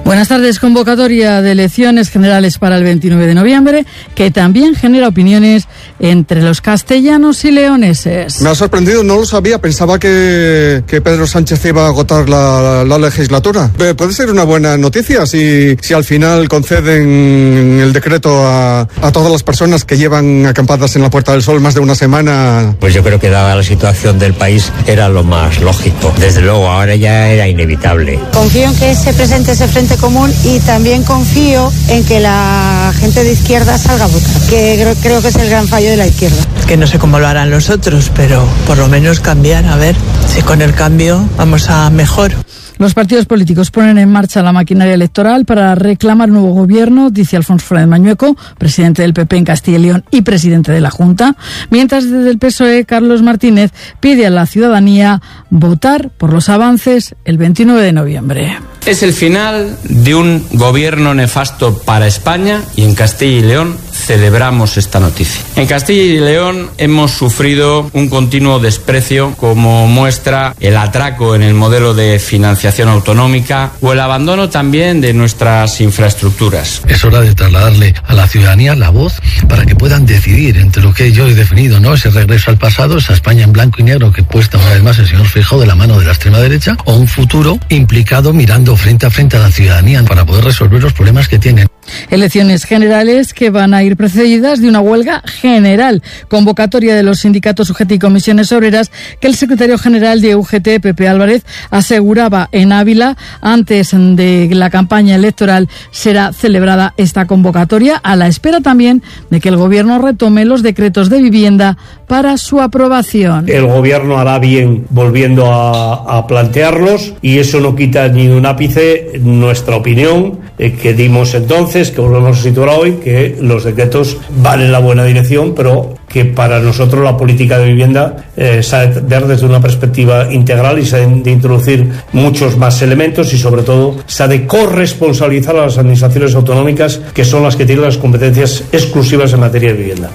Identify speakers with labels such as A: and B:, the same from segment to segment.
A: Buenas tardes. Convocatoria de elecciones generales para el 29 de noviembre, que también genera opiniones entre los castellanos y leoneses.
B: Me ha sorprendido, no lo sabía. Pensaba que Pedro Sánchez iba a agotar la legislatura. Puede ser una buena noticia si al final conceden el decreto a todas las personas que llevan acampadas en la Puerta del Sol más de una semana.
C: Pues yo creo que dada la situación del país era lo más lógico. Desde luego, ahora ya era inevitable.
D: Confío en que se presente ese frente común y también confío en que la gente de izquierda salga a votar, que creo que es el gran fallo de la izquierda.
E: Que no sé cómo lo harán los otros, pero por lo menos cambiar, a ver si con el cambio vamos a mejor.
A: Los partidos políticos ponen en marcha la maquinaria electoral para reclamar nuevo gobierno, dice Alfonso Fernández Mañueco, presidente del PP en Castilla y León y presidente de la Junta, mientras desde el PSOE Carlos Martínez pide a la ciudadanía votar por los avances el 29 de noviembre.
F: Es el final de un gobierno nefasto para España y en Castilla y León celebramos esta noticia. En Castilla y León hemos sufrido un continuo desprecio, como muestra el atraco en el modelo de financiación autonómica o el abandono también de nuestras infraestructuras.
G: Es hora de trasladarle a la ciudadanía la voz para que puedan decidir entre lo que yo he definido, ¿no? Ese regreso al pasado, esa España en blanco y negro que puesta una vez más el señor Feijóo de la mano de la extrema derecha, o un futuro implicado mirando frente a frente a la ciudadanía para poder resolver los problemas que tienen.
A: Elecciones generales que van a ir precedidas de una huelga general. Convocatoria de los sindicatos UGT y comisiones obreras que el secretario general de UGT, Pepe Álvarez, aseguraba en Ávila antes de la campaña electoral será celebrada esta convocatoria, a la espera también de que el gobierno retome los decretos de vivienda para su aprobación.
H: El gobierno hará bien volviendo a plantearlos y eso no quita ni un ápice nuestra opinión que dimos entonces, que volvemos a situar hoy, que los decretos van en la buena dirección, pero que para nosotros la política de vivienda se ha de ver desde una perspectiva integral y se ha de introducir muchos más elementos y sobre todo se ha de corresponsabilizar a las administraciones autonómicas, que son las que tienen las competencias exclusivas en materia de vivienda.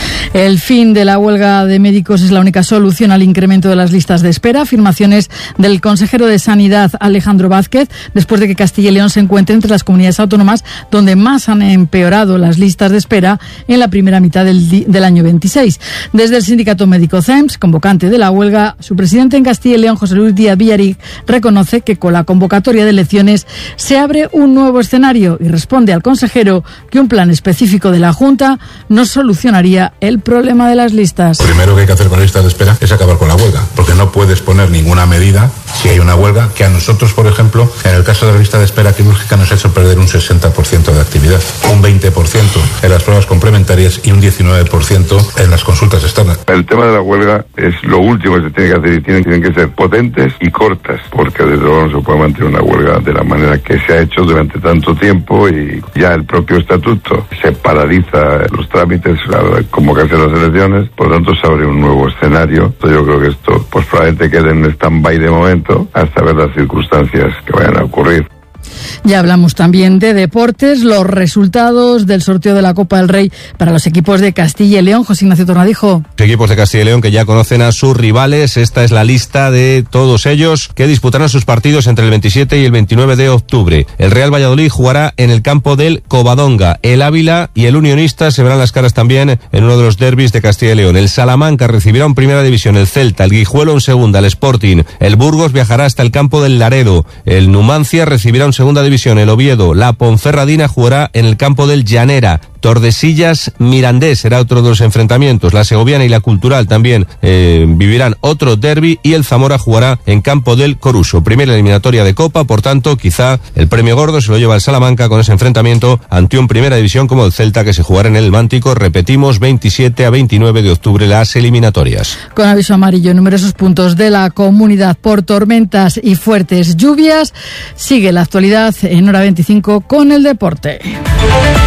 A: El fin de la huelga de médicos es la única solución al incremento de las listas de espera. Afirmaciones del consejero de Sanidad, Alejandro Vázquez, después de que Castilla y León se encuentre entre las comunidades autónomas donde más han empeorado las listas de espera en la primera mitad del año 26. Desde el sindicato médico CEMS, convocante de la huelga, su presidente en Castilla y León, José Luis Díaz Villaric, reconoce que con la convocatoria de elecciones se abre un nuevo escenario y responde al consejero que un plan específico de la Junta no solucionaría el problema de las listas.
I: Lo primero que hay que hacer con las listas de espera es acabar con la huelga, porque no puedes poner ninguna medida si hay una huelga que a nosotros, por ejemplo, en el caso de la lista de espera quirúrgica nos ha hecho perder un 60% de actividad, un 20% en las pruebas complementarias y un 19% en las consultas externas.
J: El tema de la huelga es lo último que se tiene que hacer y tienen que ser potentes y cortas, porque desde luego no se puede mantener una huelga de la manera que se ha hecho durante tanto tiempo y ya el propio estatuto se paraliza los trámites al convocarse las elecciones, por lo tanto se abre un nuevo escenario. Entonces yo creo que esto pues probablemente quede en stand-by de momento hasta ver las circunstancias que vayan a ocurrir.
A: Ya hablamos también de deportes, los resultados del sorteo de la Copa del Rey para los equipos de Castilla y León. José Ignacio Tornadijo.
K: Los equipos de Castilla y León que ya conocen a sus rivales. Esta es la lista de todos ellos que disputarán sus partidos entre el 27 y el 29 de octubre. El Real Valladolid jugará en el campo del Covadonga. El Ávila y el Unionista se verán las caras también en uno de los derbis de Castilla y León. El Salamanca recibirá en primera división el Celta, el Guijuelo en segunda, el Sporting. El Burgos viajará hasta el campo del Laredo. El Numancia recibirá en segunda división el Oviedo. La Ponferradina jugará en el campo del Llanera. Tordesillas Mirandés será otro de los enfrentamientos. La Segoviana y la Cultural también vivirán otro derbi y el Zamora jugará en campo del Coruso. Primera eliminatoria de Copa, por tanto, quizá el premio gordo se lo lleva el Salamanca con ese enfrentamiento ante un primera división como el Celta que se jugará en el Mántico. Repetimos, 27 a 29 de octubre las eliminatorias.
A: Con aviso amarillo en numerosos puntos de la comunidad por tormentas y fuertes lluvias, sigue la actualidad en Hora 25 con el deporte.